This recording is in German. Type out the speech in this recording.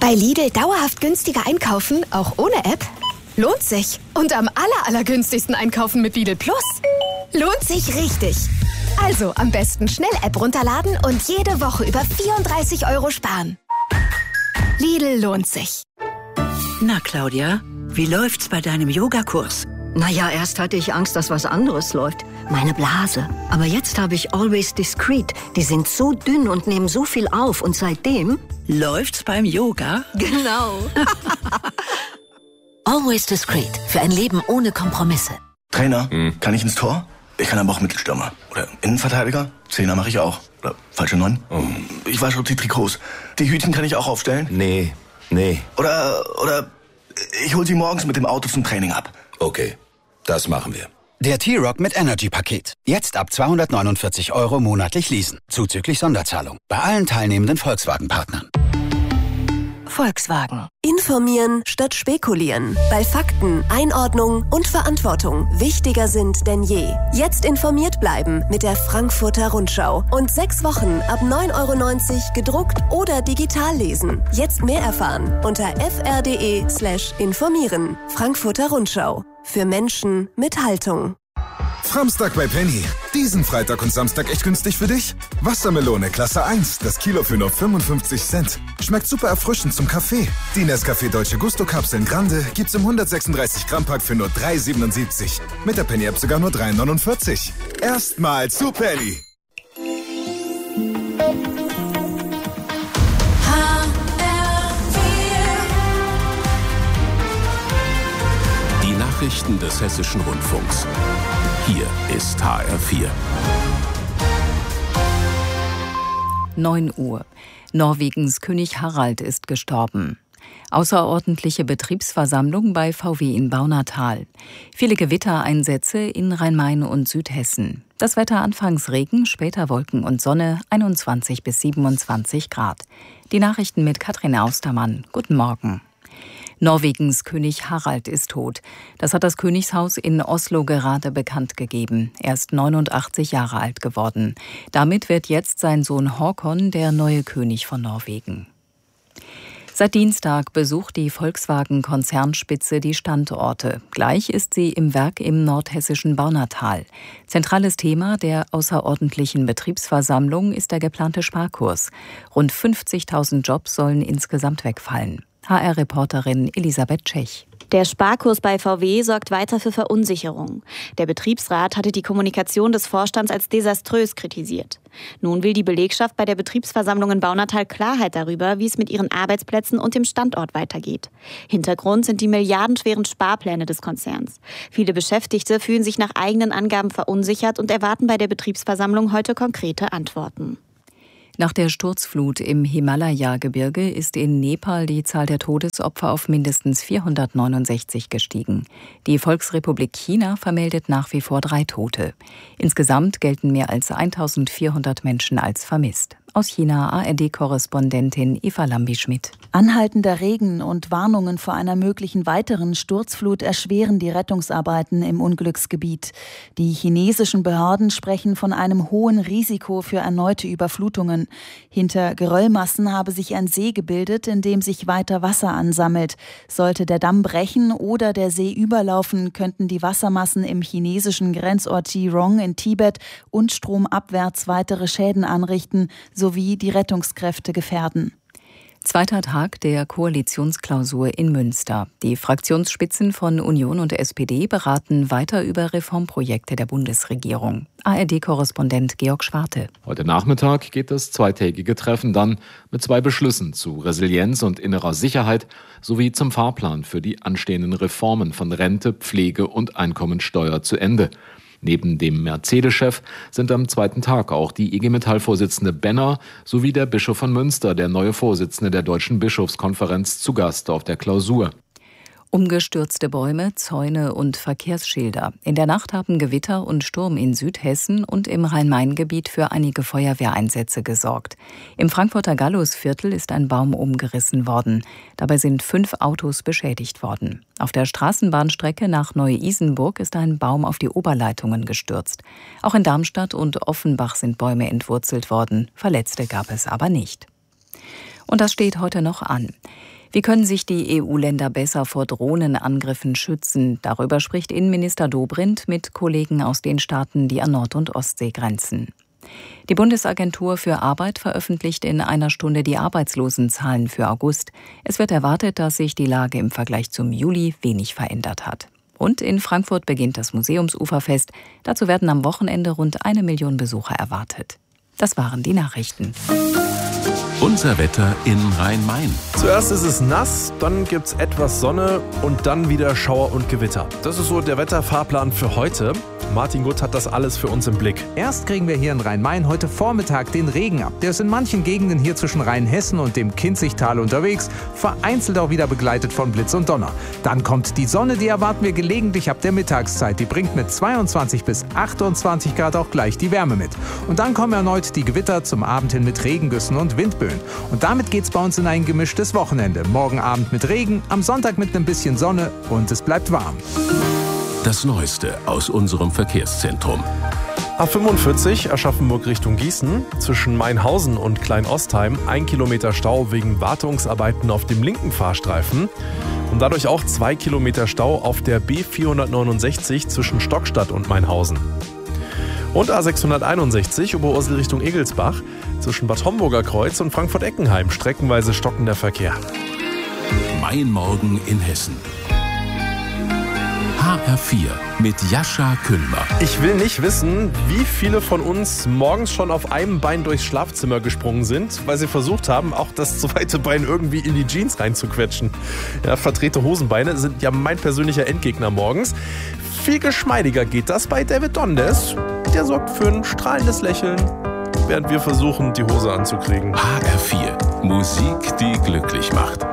Bei Lidl dauerhaft günstiger einkaufen, auch ohne App? Lohnt sich. Und am allergünstigsten einkaufen mit Lidl Plus. Lohnt sich richtig. Also am besten schnell App runterladen und jede Woche über 34 € sparen. Lidl lohnt sich. Na, Claudia, wie läuft's bei deinem Yogakurs? Naja, erst hatte ich Angst, dass was anderes läuft. Meine Blase. Aber jetzt habe ich Always Discreet. Die sind so dünn und nehmen so viel auf. Und seitdem... Läuft's beim Yoga? Genau. Always Discreet. Für ein Leben ohne Kompromisse. Trainer, kann ich ins Tor? Ich kann aber auch Mittelstürmer. Oder Innenverteidiger? Zehner mache ich auch. Oder falsche 9? Ich wasche auch die Trikots. Die Hütchen kann ich auch aufstellen? Nee. Oder ich hol sie morgens mit dem Auto zum Training ab. Okay, das machen wir. Der T-Rock mit Energy-Paket. Jetzt ab 249 € monatlich leasen. Zuzüglich Sonderzahlung. Bei allen teilnehmenden Volkswagen-Partnern. Volkswagen. Informieren statt spekulieren. Weil Fakten, Einordnung und Verantwortung wichtiger sind denn je. Jetzt informiert bleiben mit der Frankfurter Rundschau. Und 6 Wochen ab 9,90 € gedruckt oder digital lesen. Jetzt mehr erfahren unter fr.de/informieren. Frankfurter Rundschau. Für Menschen mit Haltung. Framstag bei Penny. Diesen Freitag und Samstag echt günstig für dich? Wassermelone Klasse 1, das Kilo für nur 55 Cent. Schmeckt super erfrischend zum Kaffee. Die Nescafé Dolce Gusto Kapseln Grande gibt's im 136 Gramm Pack für nur 3,77. Mit der Penny App sogar nur 3,49. Erstmal zu Penny. Die Nachrichten des Hessischen Rundfunks. Hier ist HR4. 9 Uhr. Norwegens König Harald ist gestorben. Außerordentliche Betriebsversammlung bei VW in Baunatal. Viele Gewittereinsätze in Rhein-Main und Südhessen. Das Wetter anfangs Regen, später Wolken und Sonne, 21 bis 27 Grad. Die Nachrichten mit Katrin Austermann. Guten Morgen. Norwegens König Harald ist tot. Das hat das Königshaus in Oslo gerade bekannt gegeben. Er ist 89 Jahre alt geworden. Damit wird jetzt sein Sohn Håkon der neue König von Norwegen. Seit Dienstag besucht die Volkswagen-Konzernspitze die Standorte. Gleich ist sie im Werk im nordhessischen Baunatal. Zentrales Thema der außerordentlichen Betriebsversammlung ist der geplante Sparkurs. Rund 50.000 Jobs sollen insgesamt wegfallen. HR-Reporterin Elisabeth Tschech. Der Sparkurs bei VW sorgt weiter für Verunsicherung. Der Betriebsrat hatte die Kommunikation des Vorstands als desaströs kritisiert. Nun will die Belegschaft bei der Betriebsversammlung in Baunatal Klarheit darüber, wie es mit ihren Arbeitsplätzen und dem Standort weitergeht. Hintergrund sind die milliardenschweren Sparpläne des Konzerns. Viele Beschäftigte fühlen sich nach eigenen Angaben verunsichert und erwarten bei der Betriebsversammlung heute konkrete Antworten. Nach der Sturzflut im Himalaya-Gebirge ist in Nepal die Zahl der Todesopfer auf mindestens 469 gestiegen. Die Volksrepublik China vermeldet nach wie vor 3 Tote. Insgesamt gelten mehr als 1.400 Menschen als vermisst. Aus China ARD-Korrespondentin Eva Lambi-Schmidt. Anhaltender Regen und Warnungen vor einer möglichen weiteren Sturzflut erschweren die Rettungsarbeiten im Unglücksgebiet. Die chinesischen Behörden sprechen von einem hohen Risiko für erneute Überflutungen. Hinter Geröllmassen habe sich ein See gebildet, in dem sich weiter Wasser ansammelt. Sollte der Damm brechen oder der See überlaufen, könnten die Wassermassen im chinesischen Grenzort Jirong in Tibet und stromabwärts weitere Schäden anrichten, sowie die Rettungskräfte gefährden. Zweiter Tag der Koalitionsklausur in Münster. Die Fraktionsspitzen von Union und SPD beraten weiter über Reformprojekte der Bundesregierung. ARD-Korrespondent Georg Schwarte. Heute Nachmittag geht das zweitägige Treffen dann mit 2 Beschlüssen zu Resilienz und innerer Sicherheit sowie zum Fahrplan für die anstehenden Reformen von Rente, Pflege und Einkommensteuer zu Ende. Neben dem Mercedes-Chef sind am zweiten Tag auch die IG Metall-Vorsitzende Benner sowie der Bischof von Münster, der neue Vorsitzende der Deutschen Bischofskonferenz, zu Gast auf der Klausur. Umgestürzte Bäume, Zäune und Verkehrsschilder. In der Nacht haben Gewitter und Sturm in Südhessen und im Rhein-Main-Gebiet für einige Feuerwehreinsätze gesorgt. Im Frankfurter Gallusviertel ist ein Baum umgerissen worden. Dabei sind 5 Autos beschädigt worden. Auf der Straßenbahnstrecke nach Neu-Isenburg ist ein Baum auf die Oberleitungen gestürzt. Auch in Darmstadt und Offenbach sind Bäume entwurzelt worden. Verletzte gab es aber nicht. Und das steht heute noch an. Wie können sich die EU-Länder besser vor Drohnenangriffen schützen? Darüber spricht Innenminister Dobrindt mit Kollegen aus den Staaten, die an Nord- und Ostsee grenzen. Die Bundesagentur für Arbeit veröffentlicht in einer Stunde die Arbeitslosenzahlen für August. Es wird erwartet, dass sich die Lage im Vergleich zum Juli wenig verändert hat. Und in Frankfurt beginnt das Museumsuferfest. Dazu werden am Wochenende rund 1 Million Besucher erwartet. Das waren die Nachrichten. Unser Wetter in Rhein-Main. Zuerst ist es nass, dann gibt's etwas Sonne und dann wieder Schauer und Gewitter. Das ist so der Wetterfahrplan für heute. Martin Gutt hat das alles für uns im Blick. Erst kriegen wir hier in Rhein-Main heute Vormittag den Regen ab. Der ist in manchen Gegenden hier zwischen Rheinhessen und dem Kinzigtal unterwegs, vereinzelt auch wieder begleitet von Blitz und Donner. Dann kommt die Sonne, die erwarten wir gelegentlich ab der Mittagszeit. Die bringt mit 22 bis 28 Grad auch gleich die Wärme mit. Und dann kommen erneut die Gewitter, zum Abend hin mit Regengüssen und Windböen. Und damit geht's bei uns in ein gemischtes Wochenende. Morgen Abend mit Regen, am Sonntag mit ein bisschen Sonne und es bleibt warm. Das Neueste aus unserem Verkehrszentrum. A45 Aschaffenburg Richtung Gießen. Zwischen Mainhausen und Kleinostheim 1 Kilometer Stau wegen Wartungsarbeiten auf dem linken Fahrstreifen. Und dadurch auch 2 Kilometer Stau auf der B469 zwischen Stockstadt und Mainhausen. Und A661 Oberursel Richtung Egelsbach. Zwischen Bad Homburger Kreuz und Frankfurt-Eckenheim streckenweise stockender Verkehr. Mein Morgen in Hessen. HR4 mit Jascha Küllmer. Ich will nicht wissen, wie viele von uns morgens schon auf einem Bein durchs Schlafzimmer gesprungen sind, weil sie versucht haben, auch das zweite Bein irgendwie in die Jeans reinzuquetschen. Ja, verdrehte Hosenbeine sind ja mein persönlicher Endgegner morgens. Viel geschmeidiger geht das bei David Dondes. Der sorgt für ein strahlendes Lächeln, während wir versuchen, die Hose anzukriegen. HR4, Musik, die glücklich macht.